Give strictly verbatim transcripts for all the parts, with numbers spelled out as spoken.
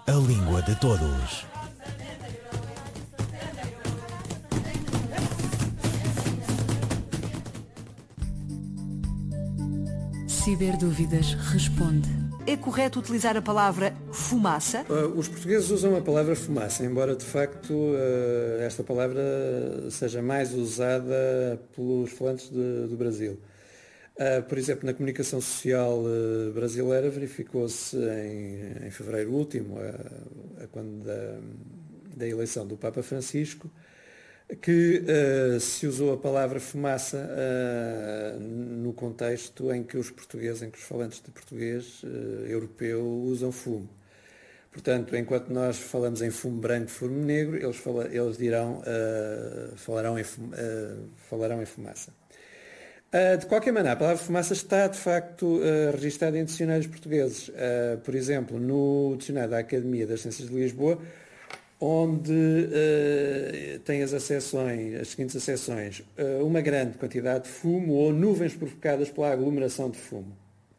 a língua de todos. Ciberdúvidas responde. É correto utilizar a palavra fumaça? Uh, os portugueses usam a palavra fumaça, embora de facto uh, esta palavra seja mais usada pelos falantes de, do Brasil. Uh, por exemplo, na comunicação social uh, brasileira verificou-se em, em fevereiro último, a, a quando da, da eleição do Papa Francisco, que uh, se usou a palavra fumaça uh, no contexto em que os portugueses, em que os falantes de português uh, europeu usam fumo. Portanto, enquanto nós falamos em fumo branco, fumo negro, eles, fala, eles dirão, uh, falarão, em fum, uh, falarão em fumaça. Uh, de qualquer maneira, a palavra fumaça está, de facto, uh, registada em dicionários portugueses. Uh, por exemplo, no dicionário da Academia das Ciências de Lisboa, onde uh, tem as acessões, as seguintes acessões: uh, uma grande quantidade de fumo ou nuvens provocadas pela aglomeração de fumo.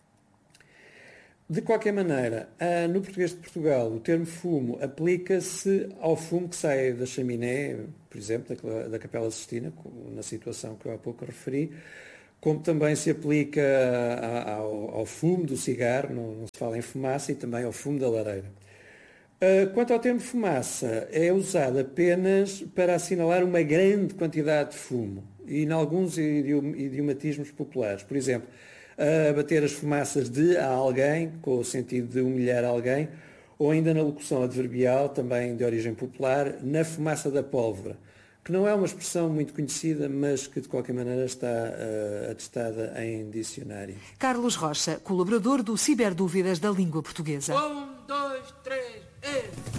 De qualquer maneira, uh, no português de Portugal, o termo fumo aplica-se ao fumo que sai da chaminé, por exemplo, da, da Capela Sistina, na situação que eu há pouco referi, como também se aplica ao, ao fumo do cigarro, não, não se fala em fumaça, e também ao fumo da lareira. Quanto ao termo fumaça, é usado apenas para assinalar uma grande quantidade de fumo e em alguns idiomatismos populares. Por exemplo, abater as fumaças de a alguém, com o sentido de humilhar alguém, ou ainda na locução adverbial, também de origem popular, na fumaça da pólvora, que não é uma expressão muito conhecida, mas que de qualquer maneira está uh, atestada em dicionários. Carlos Rocha, colaborador do Ciberdúvidas da Língua Portuguesa. Um, dois, três, e...